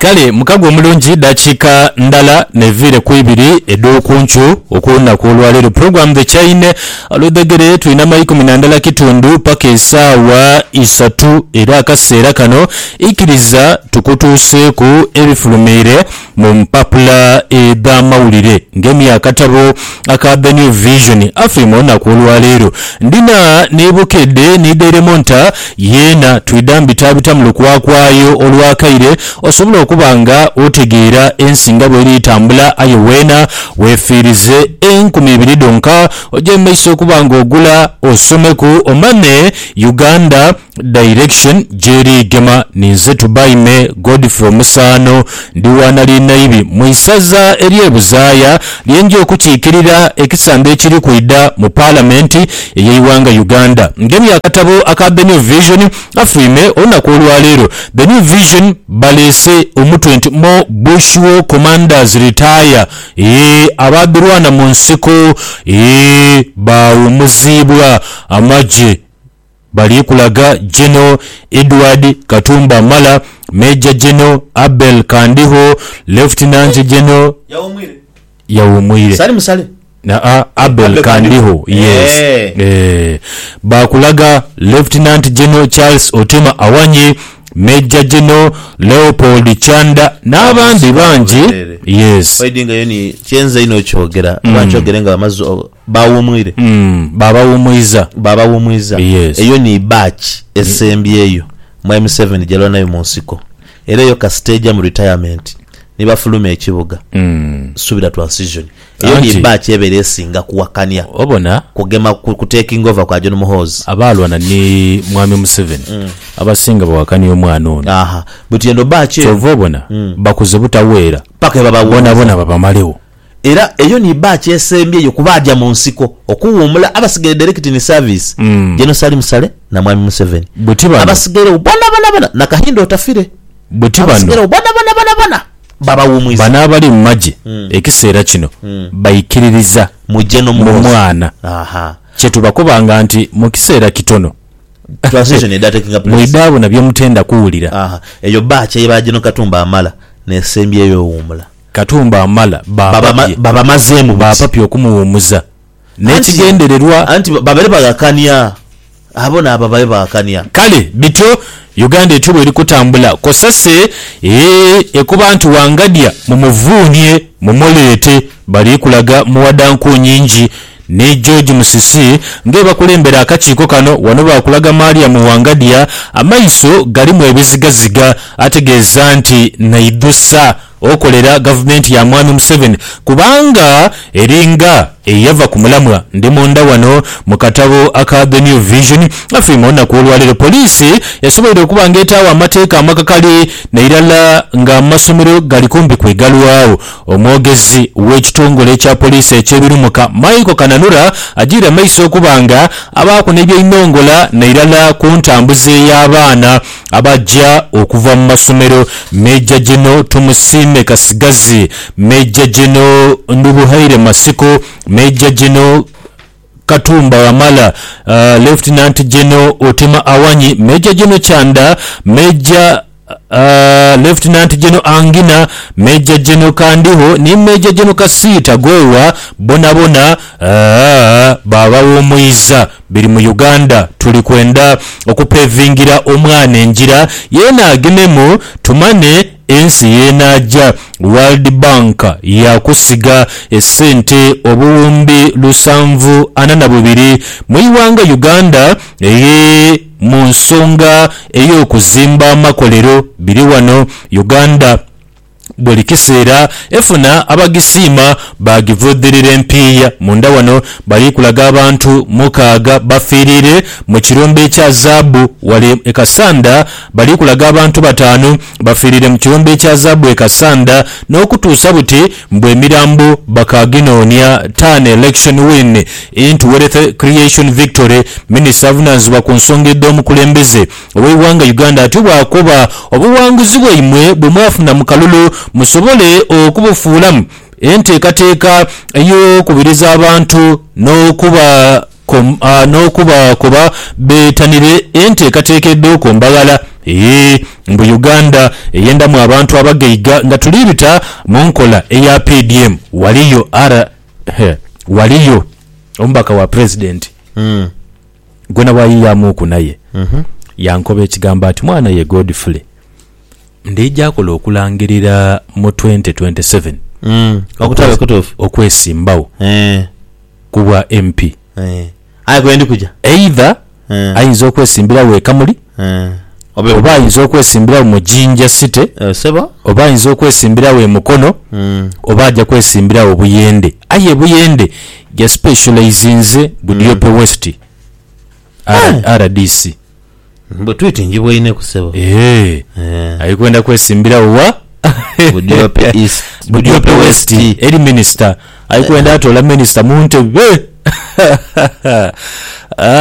kale mukago omulungi dakiika ndala nevire ku ibiri ed'okuncu okunaku olwaleero program the chaine aludegere tulina mayiko minandala kitundu paka esaawa 3 era akaseera kano ikiriza tukutuuseeku ebifulumiire mu mpapula ed'amawulire ng'emyaka tabo aka The New Vision afirima olunaku olwaleero ndina nebukedde nideremonta yeena twidambitaabita mu lukwakwayo olwakaire osobola okuba nga otegeera ensinga bweri itambula aye weena weefiirize 20,000 donka ojja mumaiso okuba nga ogula osomeku omane Uganda Direction Jerry Gema ninze tubaime Godfrey Musano ndiwana linaibi mwisaza eryebuzaaya lyenje okukiikirira ekisande ekiri kwida mu parliament eyeiwanga Uganda ngemya katabo aka The New Vision afirime olunaku olwaleero The New Vision balese omutwe nti mo Bushwo commanders retire abadurwana mu nsiko bawumuzibwa amaje bali kulaga General Edward Katumba Mala, Major General Abel Kandiho, Lieutenant General Yawumwire Musale na Abel Kandiho yes bakulaga Lieutenant General Charles Otima Awanyi, Major General Leopold Chanda n'abandi bangi yes baidinga yoni cyenze ino kyogera banchogerenga amazo bawumwire baba wumwiza yes eyo ni batch esembyeyo mu M7 jalo nayo munsiko era yo ka stage mu retirement niba fulume ekibuga subira transition eyo ni batch ebere singa kuwakania obona kugema ku taking over kwa John Muhoozi abalwana ni mwami M7 abasinga bawakani omwana ono but yendo batch obona bakuze butaweera paka bababona babamalewo era eyo ni batch esembye yo kubajja mu nsiko okuwumula abasigere direct in service General Salim Sale na mwami M7 abasigere bana na Kahindo Otafire abasigere bana baba wumwiza bana bali mmaje ekiseera kino bayikiririza mujeno mu mwana kyetubakubanga nti mu kiseera kitono transition taking up muidabo nabyo mutenda kuwulira eyo batch eyabajeno Katumba Amala nesembye yo wumula Katumba Amala baba mazemu bapapi okumuwumuza nekigendererwa anti babale bagakania abona ababaye bagakania kale bityo Uganda etubo eri kutambula kosase ekuba nti wangadya mu muvuunye mu moleete bali kulaga muwadanku nyingi ne George Musisi ng'ebakulembera akakiiko kano wano bakulaga Maria mu wangadya amaiso galimu ebizigaziga ategeeza nti naidusa okolera gavumenti ya mwami M7 kubanga eringa eyava ku mulamwa ndi munda wano mu katabo aka The New Vision afirima olunaku olwaleero poliisi yasobola okuba ng'etaawa amateeka amakakali nairala nga amasomero gali kumpi kwegalwawo omwogezi w'ekitongole ekya poliisi eky'ebirumuka Michael Kananura agira amaiso okuba nga abaako n'ebyenongola nairala ku ntambuza ey'abaana abajja okuva mu masomero Major General Tumusime Kasigazi, Major General Ndubuhaire Masiko, Major General Katumba Wamala, Lieutenant General Otima Awanyi, Major General Chanda, Major Lieutenant General Angina, Major General Kandiho ni Major General Kasita Gwewa bonabona baba w'omwiza biri mu Uganda tuli kwenda okupevingira omwana enjira yena agenemu tumane ensi yenajja World Bank yakusiga esente obuwumbi 742 mu iwanga Uganda mu nsonga ey'okuzimba amakolero biri wano Uganda buli kiseera efuna abagisiima bagivuddira empiiya munda wano bali kulaga abantu mukaaga bafiirire mu kirombe ekya zaabu wali ekasanda bali kulaga abantu 5 bafiirire mu kirombe ekya zaabu ekasanda n'okutuusa buti mbwe emirambo bakaginoonya 10 election win into Wealth Creation Victory Minister avunaanyizibwa ku nsonga ed'omukulembeze ow'eiwanga Uganda ati bwakuba obuwanguzi bwammwe bwe mwafuna mu kalulu musobole okubufuulamu enteekateeka ey'okubiriza abantu n'okuba beetanire enteekateeka eddookombagala mbu Uganda eyendamu abantu abageiga nga tulibita mu nkola eya PDM. Waliyo omubaka wa president gwena bwayiyamuku naye yankoba ekigambo ati mwana ye Godfrey ndijja akola okulangirira mu 2027 okutabe kutofu okwesimbawo kubwa MP gwendi kuja either ayinza okwesimbirawo ekamuli oba ayinza okwesimbirawo mu Jinja City oba ayinza okwesimbirawo emukono oba ajja kwesimbirawo Buyende. Aye Buyende ya specializinze Budiope West RDC bwetwite njibwa ine kusebo ayikwenda kwesimbirawo wa Budiope East Budiope West eri minister ayikwenda atola minister mu ntebe